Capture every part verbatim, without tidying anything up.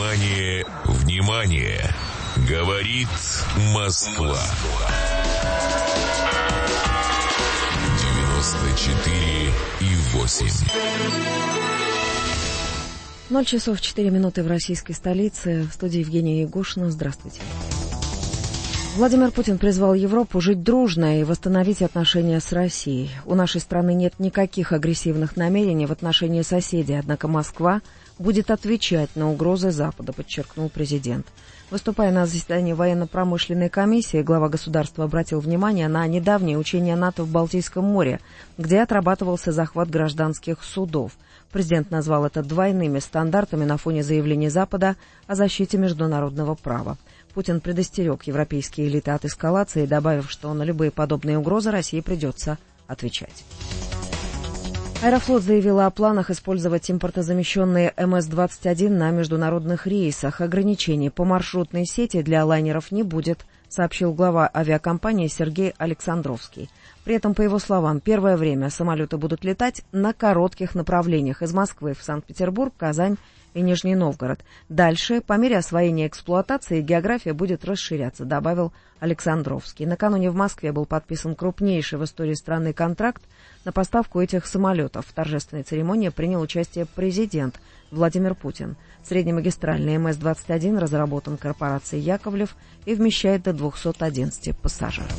Внимание, внимание! Говорит Москва. девяносто четыре и восемь. ноль часов четыре минуты в российской столице. В студии Евгения Ягушина. Здравствуйте. Владимир Путин призвал Европу жить дружно и восстановить отношения с Россией. У нашей страны нет никаких агрессивных намерений в отношении соседей, однако Москва будет отвечать на угрозы Запада, подчеркнул президент. Выступая на заседании военно-промышленной комиссии, глава государства обратил внимание на недавние учения НАТО в Балтийском море, где отрабатывался захват гражданских судов. Президент назвал это двойными стандартами на фоне заявлений Запада о защите международного права. Путин предостерег европейские элиты от эскалации, добавив, что на любые подобные угрозы России придется отвечать. Аэрофлот заявила о планах использовать импортозамещенные эм эс двадцать один на международных рейсах. Ограничений по маршрутной сети для лайнеров не будет, сообщил глава авиакомпании Сергей Александровский. При этом, по его словам, первое время самолеты будут летать на коротких направлениях из Москвы в Санкт-Петербург, Казань и Нижний Новгород. Дальше, по мере освоения эксплуатации, география будет расширяться, добавил Александровский. Накануне в Москве был подписан крупнейший в истории страны контракт на поставку этих самолетов. В торжественной церемонии принял участие президент Владимир Путин. Среднемагистральный эм эс двадцать один разработан корпорацией Яковлев и вмещает до двухсот одиннадцати пассажиров.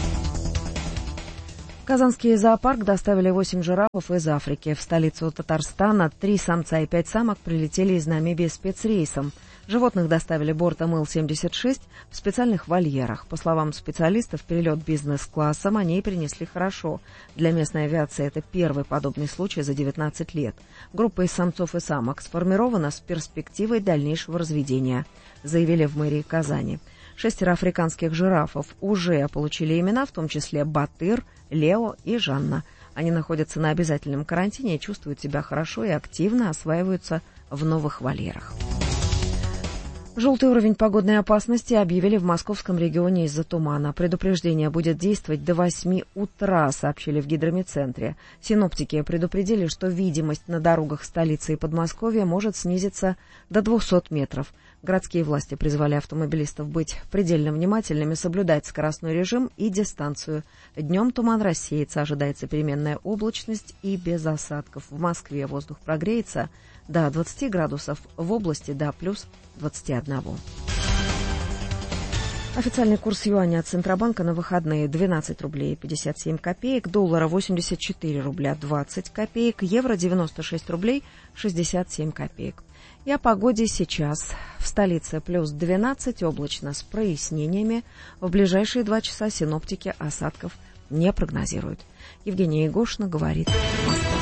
В Казанский зоопарк доставили восемь жирафов из Африки. В столицу Татарстана три самца и пять самок прилетели из Намибии спецрейсом. Животных доставили бортом ил семьдесят шесть в специальных вольерах. По словам специалистов, перелет бизнес-классом они перенесли хорошо. Для местной авиации это первый подобный случай за девятнадцать лет. Группа из самцов и самок сформирована с перспективой дальнейшего разведения, заявили в мэрии Казани. Шестеро африканских жирафов уже получили имена, в том числе Батыр, Лео и Жанна. Они находятся на обязательном карантине и чувствуют себя хорошо и активно осваиваются в новых вольерах. Желтый уровень погодной опасности объявили в московском регионе из-за тумана. Предупреждение будет действовать до восьми утра, сообщили в гидрометцентре. Синоптики предупредили, что видимость на дорогах столицы и Подмосковья может снизиться до двухсот метров. Городские власти призвали автомобилистов быть предельно внимательными, соблюдать скоростной режим и дистанцию. Днем туман рассеется, ожидается переменная облачность и без осадков. В Москве воздух прогреется до двадцати градусов, в области до плюс двадцати одного. Официальный курс юаня от Центробанка на выходные двенадцать рублей пятьдесят семь копеек, доллара восемьдесят четыре рубля двадцать копеек, евро девяносто шесть рублей шестьдесят семь копеек. И о погоде сейчас. В столице плюс двенадцать, облачно с прояснениями. В ближайшие два часа синоптики осадков не прогнозируют. Евгения Ягушина, говорит Москва.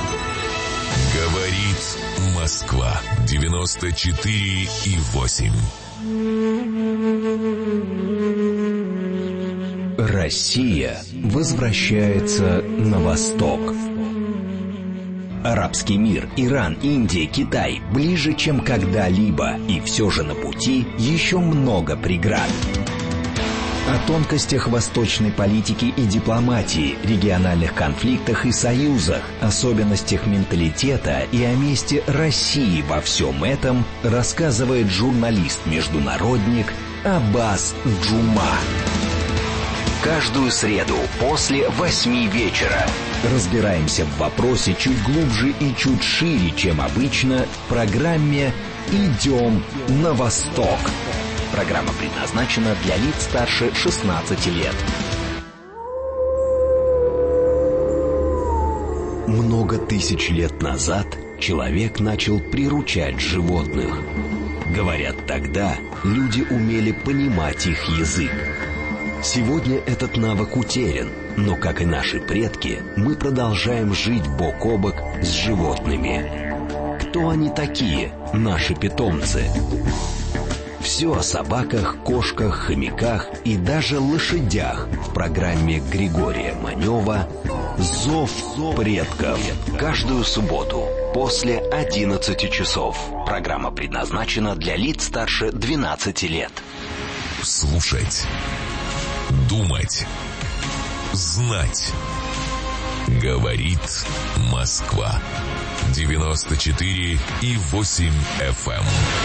Говорит Москва. девяносто четыре и восемь. Россия возвращается на восток. Арабский мир, Иран, Индия, Китай ближе, чем когда-либо, и все же на пути еще много преград. О тонкостях восточной политики и дипломатии, региональных конфликтах и союзах, особенностях менталитета и о месте России во всем этом рассказывает журналист-международник Аббас Джума. Каждую среду после восьми вечера разбираемся в вопросе чуть глубже и чуть шире, чем обычно, в программе «Идем на восток». Программа предназначена для лиц старше шестнадцати лет. Много тысяч лет назад человек начал приручать животных. Говорят, тогда люди умели понимать их язык. Сегодня этот навык утерян, но, как и наши предки, мы продолжаем жить бок о бок с животными. Кто они такие, наши питомцы? Все о собаках, кошках, хомяках и даже лошадях в программе Григория Манева «Зов предков». Каждую субботу после одиннадцати часов. Программа предназначена для лиц старше двенадцати лет. Слушать, думать, знать. Говорит Москва. девяносто четыре и восемь эф эм.